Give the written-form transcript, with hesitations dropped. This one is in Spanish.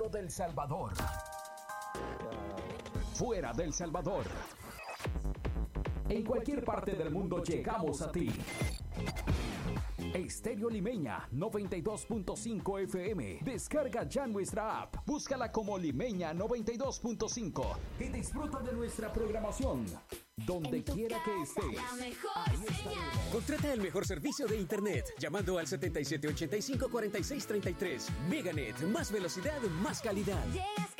dentro del Salvador, fuera del Salvador, en cualquier parte del mundo llegamos a ti. Estéreo Limeña 92.5 FM. Descarga ya nuestra app. Búscala como Limeña 92.5 y disfruta de nuestra programación donde quiera que estés. Contrata el mejor servicio de internet llamando al 7785-4633. Meganet, más velocidad, más calidad.